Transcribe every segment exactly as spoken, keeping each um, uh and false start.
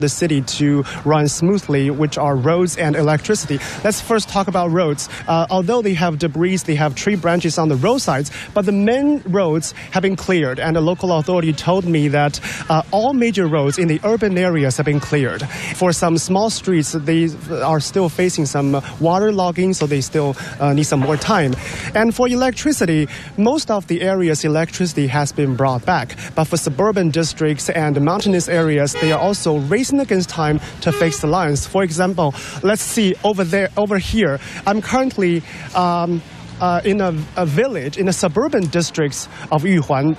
the city to run smoothly, which are roads and electricity. Let's first talk about roads. Uh, although they have debris, they have tree branches on the roadsides, but the main roads have been cleared. And the local authority told me that uh, all major roads in the urban areas have been cleared. For some small streets, they are still facing some water logging, so they still uh, need some more time. And for electricity, most of the areas' electricity has been brought back. But for suburban districts and mountainous areas, they are also racing against time to fix the lines. For example, let's see over there, over here. I'm currently um, uh, in a, a village in the suburban districts of Yuhuan,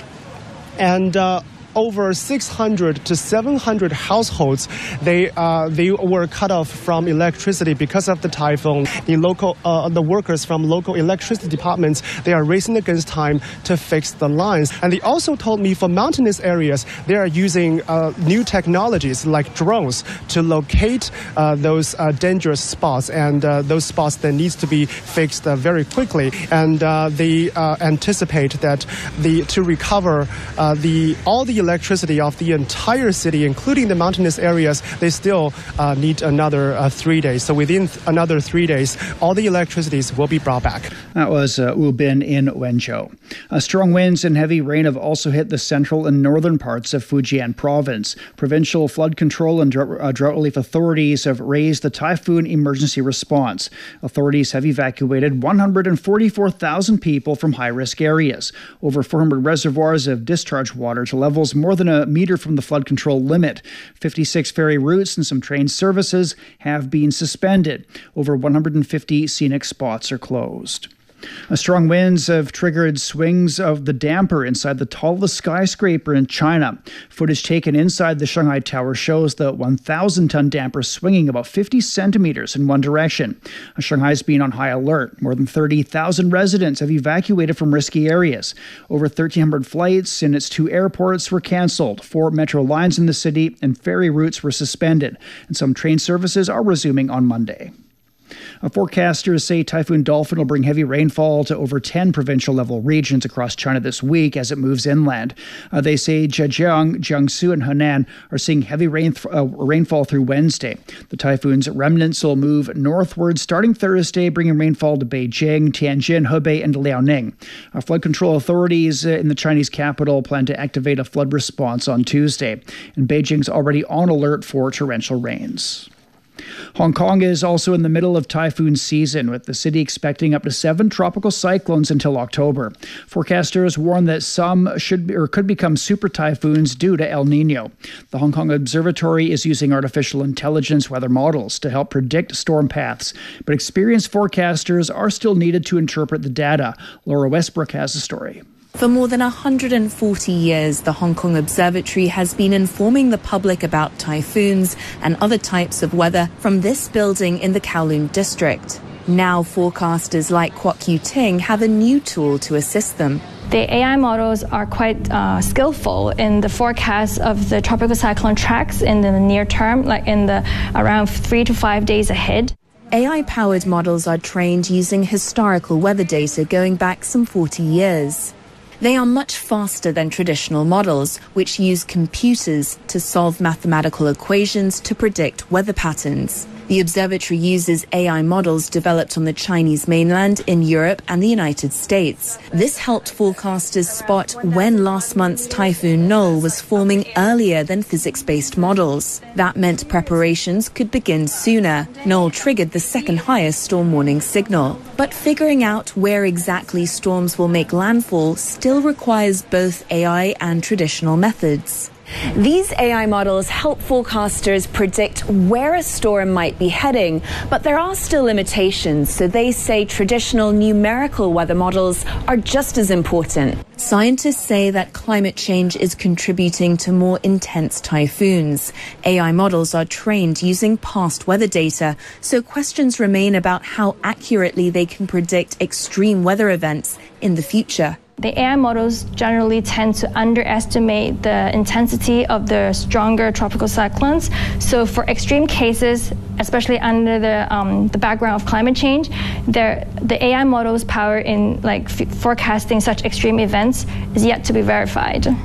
and uh, over six hundred to seven hundred households, they uh, they were cut off from electricity because of the typhoon. The local uh, the workers from local electricity departments, they are racing against time to fix the lines. And they also told me for mountainous areas, they are using uh, new technologies like drones to locate uh, those uh, dangerous spots, and uh, those spots that needs to be fixed uh, very quickly. And uh, they uh, anticipate that the to recover uh, the all the electricity of the entire city, including the mountainous areas, they still uh, need another uh, three days. So within th- another three days, all the electricities will be brought back. That was uh, Wu Bin in Wenzhou. Uh, strong winds and heavy rain have also hit the central and northern parts of Fujian province. Provincial flood control and drought, uh, drought relief authorities have raised the typhoon emergency response. Authorities have evacuated one hundred forty-four thousand people from high-risk areas. Over four hundred reservoirs have discharged water to levels more than a meter from the flood control limit. fifty-six ferry routes and some train services have been suspended. Over one hundred fifty scenic spots are closed. Uh, strong winds have triggered swings of the damper inside the tallest skyscraper in China. Footage taken inside the Shanghai Tower shows the one thousand ton damper swinging about fifty centimeters in one direction. Uh, Shanghai's been on high alert. More than thirty thousand residents have evacuated from risky areas. Over thirteen hundred flights in its two airports were cancelled. Four metro lines in the city and ferry routes were suspended. And some train services are resuming on Monday. Uh, forecasters say Typhoon Dolphin will bring heavy rainfall to over ten provincial-level regions across China this week as it moves inland. Uh, they say Zhejiang, Jiangsu, and Henan are seeing heavy rain th- uh, rainfall through Wednesday. The typhoon's remnants will move northward starting Thursday, bringing rainfall to Beijing, Tianjin, Hebei, and Liaoning. Uh, flood control authorities uh, in the Chinese capital plan to activate a flood response on Tuesday, and Beijing's already on alert for torrential rains. Hong Kong is also in the middle of typhoon season, with the city expecting up to seven tropical cyclones until October. Forecasters warn that some should be, or could become super typhoons due to El Nino. The Hong Kong Observatory is using artificial intelligence weather models to help predict storm paths, but experienced forecasters are still needed to interpret the data. Laura Westbrook has the story. For more than one hundred forty years, the Hong Kong Observatory has been informing the public about typhoons and other types of weather from this building in the Kowloon district. Now forecasters like Kwok Yu Ting have a new tool to assist them. The A I models are quite uh, skillful in the forecast of the tropical cyclone tracks in the near term, like in the around three to five days ahead. A I-powered models are trained using historical weather data going back some forty years. They are much faster than traditional models, which use computers to solve mathematical equations to predict weather patterns. The observatory uses A I models developed on the Chinese mainland, in Europe and the United States. This helped forecasters spot when last month's Typhoon Noel was forming earlier than physics-based models. That meant preparations could begin sooner. Noel triggered the second highest storm warning signal. But figuring out where exactly storms will make landfall still requires both A I and traditional methods. These A I models help forecasters predict where a storm might be heading, but there are still limitations, so they say traditional numerical weather models are just as important. Scientists say that climate change is contributing to more intense typhoons. A I models are trained using past weather data, so questions remain about how accurately they can predict extreme weather events in the future. The A I models generally tend to underestimate the intensity of the stronger tropical cyclones. So for extreme cases, especially under the um, the background of climate change, the A I models' power in like f- forecasting such extreme events is yet to be verified.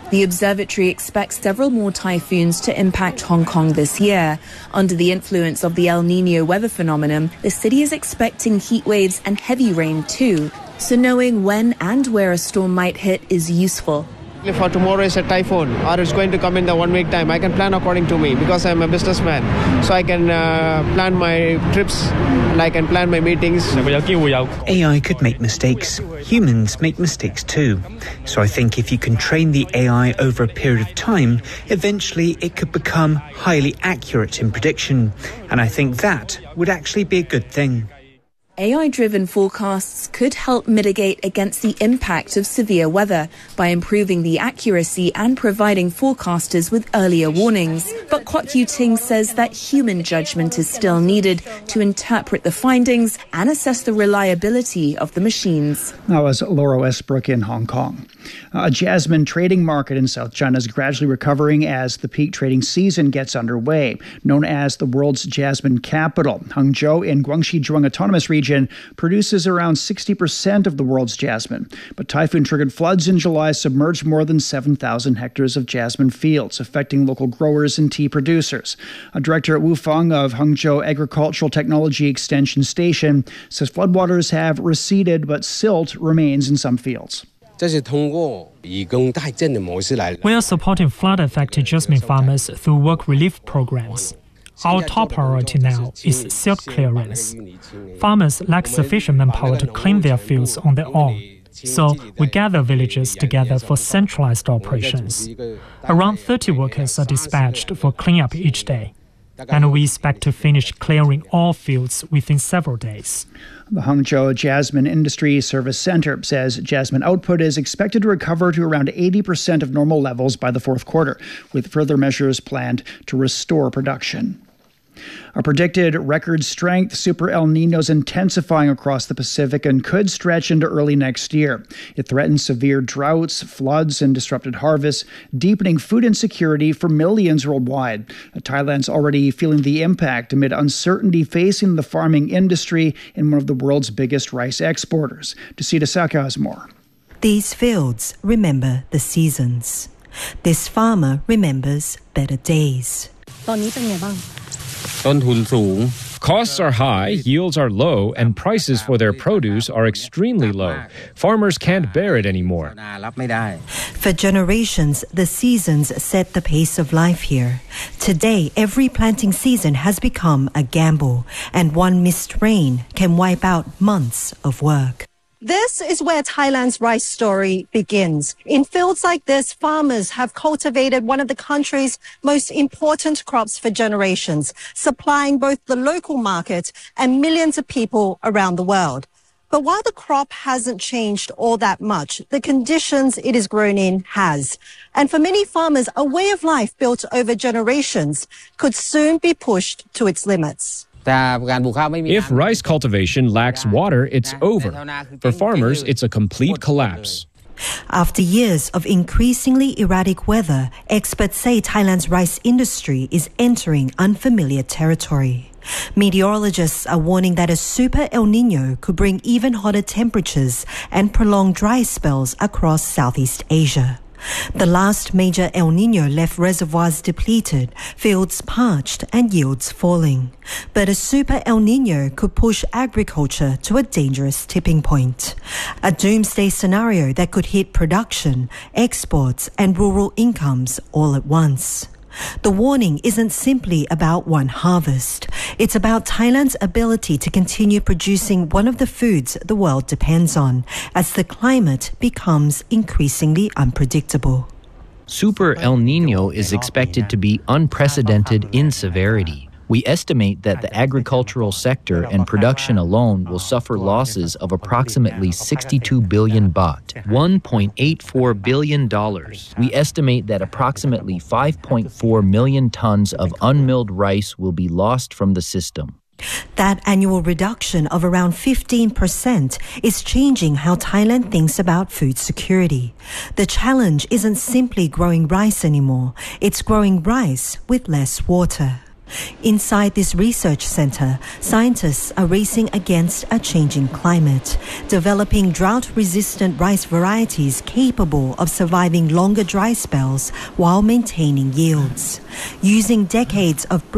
The observatory expects several more typhoons to impact Hong Kong this year. Under the influence of the El Niño weather phenomenon, the city is expecting heat waves and heavy rain too. So knowing when and where a storm might hit is useful. If for tomorrow is a typhoon or it's going to come in the one week time, I can plan according to me because I'm a businessman. So I can uh, plan my trips and I can plan my meetings. A I could make mistakes. Humans make mistakes too. So I think if you can train the A I over a period of time, eventually it could become highly accurate in prediction. And I think that would actually be a good thing. A I-driven forecasts could help mitigate against the impact of severe weather by improving the accuracy and providing forecasters with earlier warnings. But Kwok Yu-ting says that human judgment is still needed to interpret the findings and assess the reliability of the machines. That was Laura Westbrook in Hong Kong. A jasmine trading market in South China is gradually recovering as the peak trading season gets underway. Known as the world's jasmine capital, Hangzhou in Guangxi Zhuang Autonomous Region produces around sixty percent of the world's jasmine. But typhoon-triggered floods in July submerged more than seven thousand hectares of jasmine fields, affecting local growers and tea producers. A director at Wufang of Hangzhou Agricultural Technology Extension Station says floodwaters have receded, but silt remains in some fields. We are supporting flood-affected jasmine farmers through work relief programs. Our top priority now is silt clearance. Farmers lack sufficient manpower to clean their fields on their own, so we gather villagers together for centralized operations. Around thirty workers are dispatched for cleanup each day, and we expect to finish clearing all fields within several days. The Hangzhou Jasmine Industry Service Center says jasmine output is expected to recover to around eighty percent of normal levels by the fourth quarter, with further measures planned to restore production. A predicted record strength Super El Niño is intensifying across the Pacific and could stretch into early next year. It threatens severe droughts, floods, and disrupted harvests, deepening food insecurity for millions worldwide. Thailand's already feeling the impact amid uncertainty facing the farming industry in one of the world's biggest rice exporters. Tusita Saka has more. These fields remember the seasons. This farmer remembers better days. Costs are high, yields are low, and prices for their produce are extremely low. Farmers can't bear it anymore. For generations, the seasons set the pace of life here. Today, every planting season has become a gamble, and one missed rain can wipe out months of work. This is where Thailand's rice story begins. In fields like this, farmers have cultivated one of the country's most important crops for generations, supplying both the local market and millions of people around the world. But while the crop hasn't changed all that much, the conditions it is grown in has. And for many farmers, a way of life built over generations could soon be pushed to its limits. If rice cultivation lacks water, it's over. For farmers, it's a complete collapse. After years of increasingly erratic weather, experts say Thailand's rice industry is entering unfamiliar territory. Meteorologists are warning that a super El Niño could bring even hotter temperatures and prolonged dry spells across Southeast Asia. The last major El Niño left reservoirs depleted, fields parched, and yields falling. But a super El Niño could push agriculture to a dangerous tipping point. A doomsday scenario that could hit production, exports, and rural incomes all at once. The warning isn't simply about one harvest. It's about Thailand's ability to continue producing one of the foods the world depends on as the climate becomes increasingly unpredictable. Super El Niño is expected to be unprecedented in severity. We estimate that the agricultural sector and production alone will suffer losses of approximately sixty-two billion baht, one point eight four billion dollars. We estimate that approximately five point four million tons of unmilled rice will be lost from the system. That annual reduction of around fifteen percent is changing how Thailand thinks about food security. The challenge isn't simply growing rice anymore. It's growing rice with less water. Inside this research center, scientists are racing against a changing climate, developing drought-resistant rice varieties capable of surviving longer dry spells while maintaining yields. Using decades of